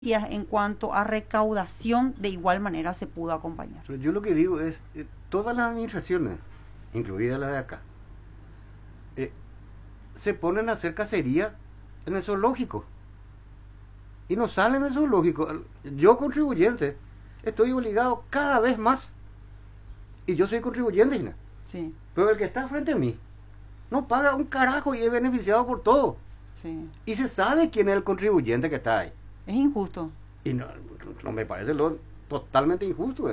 en cuanto a recaudación de igual manera se pudo acompañar. Pero yo lo que digo es, todas las administraciones, incluida la de acá, se ponen a hacer cacería en el zoológico. Y no salen del zoológico. Yo, contribuyente, estoy obligado cada vez más. Y yo soy contribuyente, Gina. Sí. Pero el que está frente a mí no paga un carajo y es beneficiado por todo. Sí. Y se sabe quién es el contribuyente que está ahí. Es injusto. Y no me parece totalmente injusto.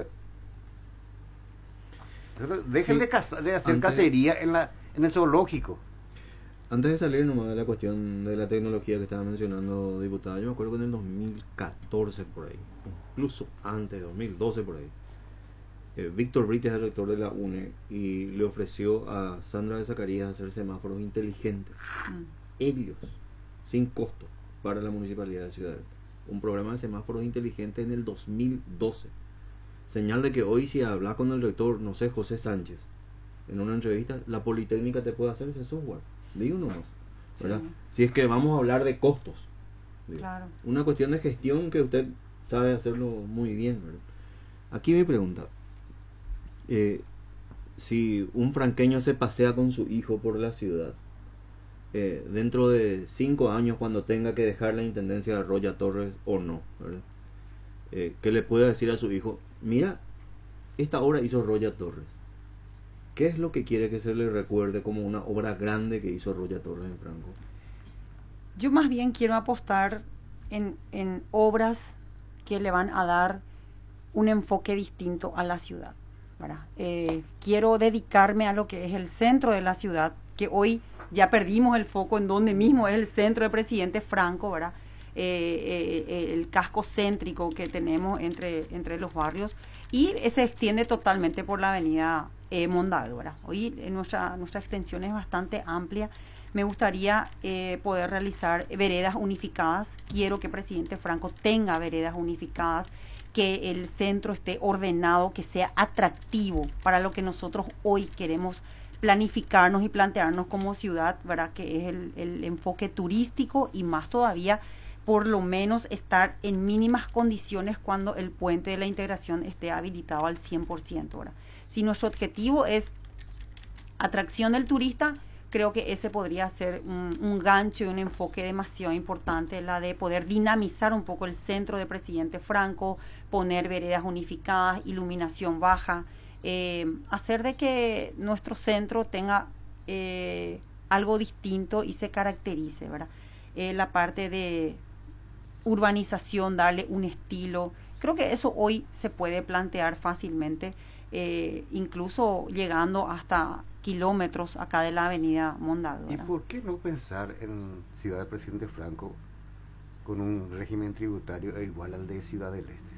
Dejen Sí, de hacer cacería en el zoológico. Antes de salir nomás de la cuestión de la tecnología que estaba mencionando, diputada, yo me acuerdo que en el 2014 por ahí, incluso antes de 2012 por ahí, Víctor Brites es el rector de la UNE y le ofreció a Sandra de Zacarías hacer semáforos inteligentes, ellos, sin costo, para la municipalidad de Ciudad Alta. Un programa de semáforos inteligentes en el 2012. Señal de que hoy, si hablas con el rector, no sé, José Sánchez, en una entrevista, la Politécnica te puede hacer ese software. Digo nomás, ¿verdad? Sí. Si es que vamos a hablar de costos, digo. Claro. Una cuestión de gestión que usted sabe hacerlo muy bien, ¿verdad? Aquí mi pregunta, si un franqueño se pasea con su hijo por la ciudad, dentro de 5 años, cuando tenga que dejar la intendencia de Roya Torres o no, ¿verdad? Que le pueda decir a su hijo, mira, esta obra hizo Roya Torres. ¿Qué es lo que quiere que se le recuerde como una obra grande que hizo Roya Torres en Franco? Yo más bien quiero apostar en obras que le van a dar un enfoque distinto a la ciudad, ¿verdad? Quiero dedicarme a lo que es el centro de la ciudad, que hoy ya perdimos el foco en donde mismo es el centro de Presidente Franco, ¿verdad? El casco céntrico que tenemos entre los barrios, y se extiende totalmente por la avenida Mondadeo, ¿verdad? Hoy nuestra extensión es bastante amplia. Me gustaría poder realizar veredas unificadas. Quiero que Presidente Franco tenga veredas unificadas, que el centro esté ordenado, que sea atractivo para lo que nosotros hoy queremos planificarnos y plantearnos como ciudad, ¿verdad? Que es el enfoque turístico, y más todavía, por lo menos estar en mínimas condiciones cuando el puente de la integración esté habilitado al 100%, ¿verdad? Si nuestro objetivo es atracción del turista, creo que ese podría ser un gancho y un enfoque demasiado importante, la de poder dinamizar un poco el centro de Presidente Franco, poner veredas unificadas, iluminación baja, hacer de que nuestro centro tenga algo distinto y se caracterice, ¿verdad? La parte de urbanización, darle un estilo, creo que eso hoy se puede plantear fácilmente, incluso llegando hasta kilómetros acá de la avenida Mondadeo. ¿Y por qué no pensar en Ciudad del Presidente Franco con un régimen tributario igual al de Ciudad del Este?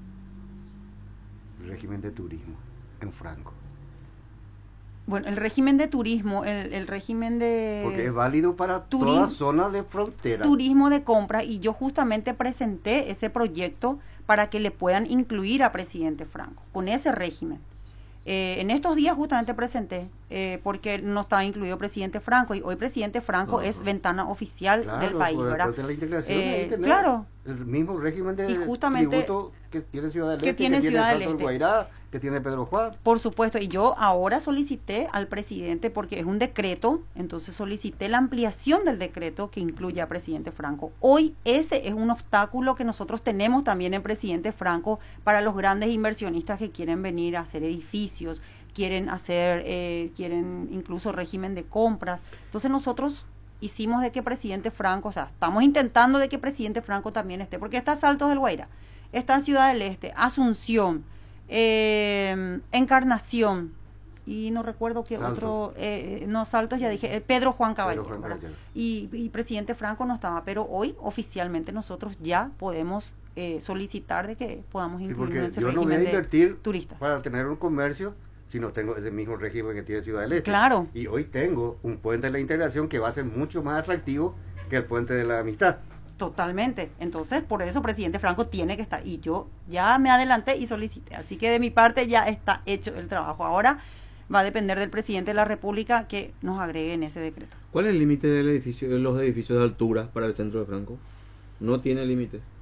El régimen de turismo en Franco. Bueno, el régimen de turismo, el régimen de... Porque es válido para toda zona de frontera. Turismo de compra, y yo justamente presenté ese proyecto para que le puedan incluir a Presidente Franco, con ese régimen. En estos días justamente presenté, porque no estaba incluido Presidente Franco, y hoy Presidente Franco es ventana oficial del país, ¿verdad? De la integración, claro. El mismo régimen de tributo que tiene Ciudad del Este, que tiene Ciudad del Este, Guairá, que tiene Pedro Juan. Por supuesto, y yo ahora solicité al presidente, porque es un decreto, entonces solicité la ampliación del decreto que incluye a Presidente Franco. Hoy ese es un obstáculo que nosotros tenemos también en Presidente Franco para los grandes inversionistas que quieren venir a hacer edificios, quieren incluso régimen de compras. Entonces nosotros hicimos de que Presidente Franco, o sea, estamos intentando de que Presidente Franco también esté, porque está Saltos del Guairá, está Ciudad del Este, Asunción, Encarnación, y no recuerdo qué otro, no, Saltos ya dije, Pedro Juan Caballero, y Presidente Franco no estaba, pero hoy oficialmente nosotros ya podemos solicitar de que podamos incluir en ese régimen. Yo no voy a invertir turistas para tener un comercio si no tengo ese mismo régimen que tiene Ciudad del Este. Claro. Y hoy tengo un puente de la integración que va a ser mucho más atractivo que el puente de la amistad. Totalmente. Entonces, por eso Presidente Franco tiene que estar. Y yo ya me adelanté y solicité. Así que de mi parte ya está hecho el trabajo. Ahora va a depender del Presidente de la República que nos agregue en ese decreto. ¿Cuál es el límite del edificio, de los edificios de altura para el centro de Franco? ¿No tiene límite?